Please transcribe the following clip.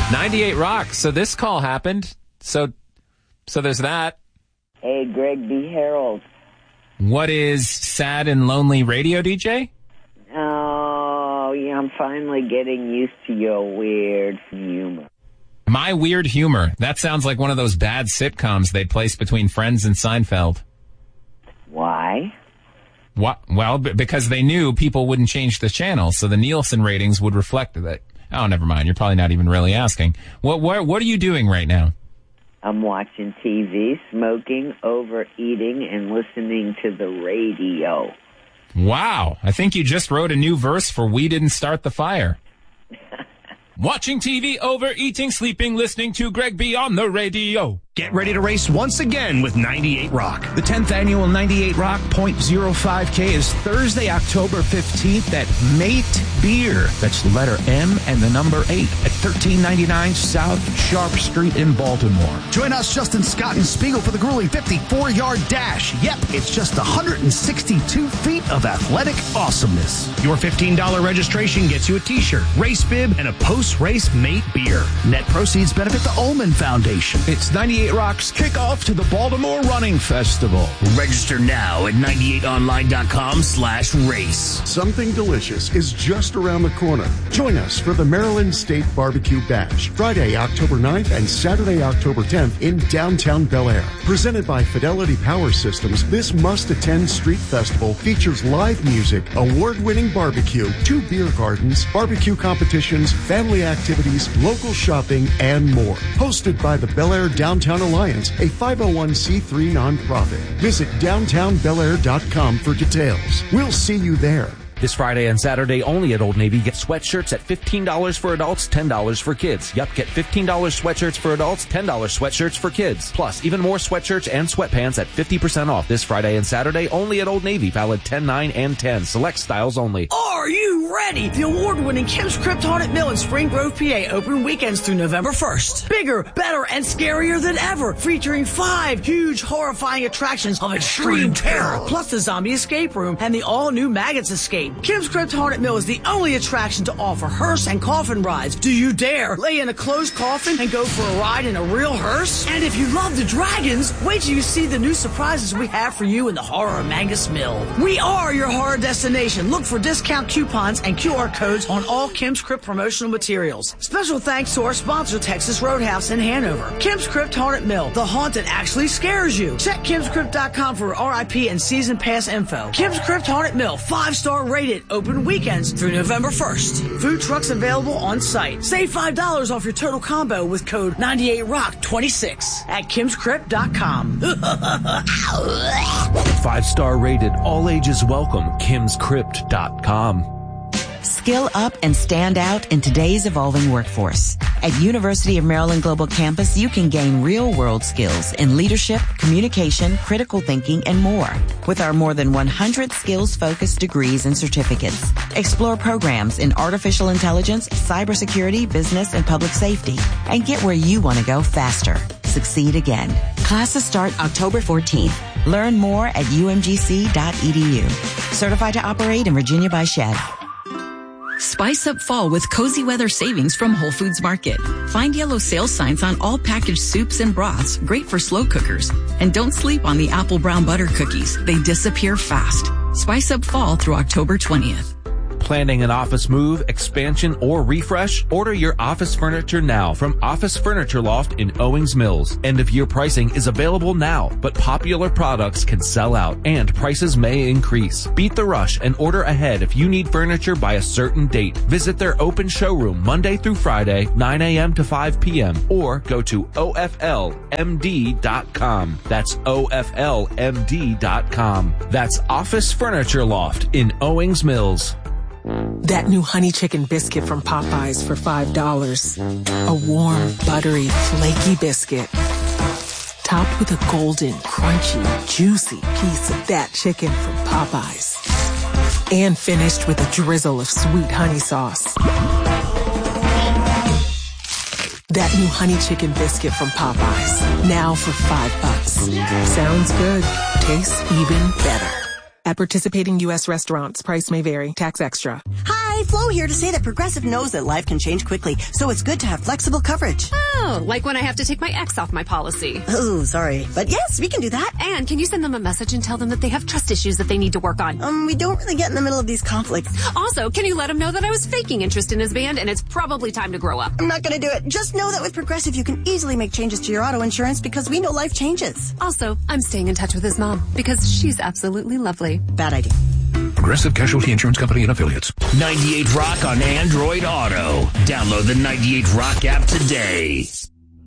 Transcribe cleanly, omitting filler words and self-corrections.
98 Rock. So this call happened. So there's that. Hey, Greg B. Harold. What is sad and lonely radio DJ? Oh, yeah, I'm finally getting used to your weird humor. My weird humor. That sounds like one of those bad sitcoms they placed between Friends and Seinfeld. Why? What? Well, because they knew people wouldn't change the channel, so the Nielsen ratings would reflect that. Oh, never mind. You're probably not even really asking. What are you doing right now? I'm watching TV, smoking, overeating, and listening to the radio. Wow. I think you just wrote a new verse for We Didn't Start the Fire. Watching TV, overeating, sleeping, listening to Greg B on the radio. Get ready to race once again with 98 Rock. The 10th annual 98 Rock .05K is Thursday, October 15th at Mate Beer. That's the letter M and the number 8 at 1399 South Sharp Street in Baltimore. Join us, Justin Scott and Spiegel, for the grueling 54-yard dash. Yep, it's just 162 feet of athletic awesomeness. Your $15 registration gets you a t-shirt, race bib, and a post-race Mate Beer. Net proceeds benefit the Ullman Foundation. It's 98 Rock's kickoff to the Baltimore Running Festival. Register now at 98online.com/race. Something delicious is just around the corner. Join us for the Maryland State Barbecue Bash, Friday, October 9th and Saturday, October 10th in downtown Bel Air. Presented by Fidelity Power Systems, this must-attend street festival features live music, award-winning barbecue, 2 beer gardens, barbecue competitions, family activities, local shopping, and more. Hosted by the Bel Air Downtown Alliance, a 501c3 nonprofit. Visit downtownbelair.com for details. We'll see you there. This Friday and Saturday only at Old Navy. Get sweatshirts at $15 for adults, $10 for kids. Yep, get $15 sweatshirts for adults, $10 sweatshirts for kids. Plus, even more sweatshirts and sweatpants at 50% off this Friday and Saturday only at Old Navy. Valid 10, 9, and 10. Select styles only. Are you ready? The award-winning Kim's Crypt Haunted Mill in Spring Grove, PA, open weekends through November 1st. Bigger, better, and scarier than ever, featuring 5 huge, horrifying attractions of extreme terror, plus the zombie escape room and the all-new Maggots Escape. Kim's Crypt Haunted Mill is the only attraction to offer hearse and coffin rides. Do you dare lay in a closed coffin and go for a ride in a real hearse? And if you love the dragons, wait till you see the new surprises we have for you in the Horror of Mangus Mill. We are your horror destination. Look for discount coupons and QR codes on all Kim's Crypt promotional materials. Special thanks to our sponsor, Texas Roadhouse in Hanover. Kim's Crypt Haunted Mill, the haunt that actually scares you. Check kimscrypt.com for RIP and season pass info. Kim's Crypt Haunted Mill, 5-star rated, open weekends through November 1st. Food trucks available on site. Save $5 off your total combo with code 98ROCK26 at kimscrypt.com. 5-star rated, all ages welcome, kimscrypt.com. Skill up and stand out in today's evolving workforce. At University of Maryland Global Campus, you can gain real-world skills in leadership, communication, critical thinking, and more. With our more than 100 skills-focused degrees and certificates. Explore programs in artificial intelligence, cybersecurity, business, and public safety. And get where you want to go faster. Succeed again. Classes start October 14th. Learn more at umgc.edu. Certified to operate in Virginia by Shed. Spice up fall with cozy weather savings from Whole Foods Market. Find yellow sale signs on all packaged soups and broths, great for slow cookers. And don't sleep on the apple brown butter cookies. They disappear fast. Spice up fall through October 20th. Planning an office move, expansion, or refresh? Order your office furniture now from Office Furniture Loft in Owings Mills. End-of-year pricing is available now, but popular products can sell out and prices may increase. Beat the rush and order ahead if you need furniture by a certain date. Visit their open showroom Monday through Friday, 9 a.m. to 5 p.m. or go to OFLMD.com. That's OFLMD.com. That's Office Furniture Loft in Owings Mills. That new honey chicken biscuit from Popeyes for $5. A warm, buttery, flaky biscuit. Topped with a golden, crunchy, juicy piece of that chicken from Popeyes. And finished with a drizzle of sweet honey sauce. That new honey chicken biscuit from Popeyes. Now for $5. Sounds good. Tastes even better. At participating U.S. restaurants, price may vary. Tax extra. Hi, Hey, Flo here to say that Progressive knows that life can change quickly, so it's good to have flexible coverage. Oh, like when I have to take my ex off my policy. Oh, sorry. But yes, we can do that. And can you send them a message and tell them that they have trust issues that they need to work on? We don't really get in the middle of these conflicts. Also, can you let them know that I was faking interest in his band and it's probably time to grow up? I'm not going to do it. Just know that with Progressive, you can easily make changes to your auto insurance because we know life changes. Also, I'm staying in touch with his mom because she's absolutely lovely. Bad idea. Progressive Casualty Insurance Company and Affiliates. 98 Rock on Android Auto. Download the 98 Rock app today.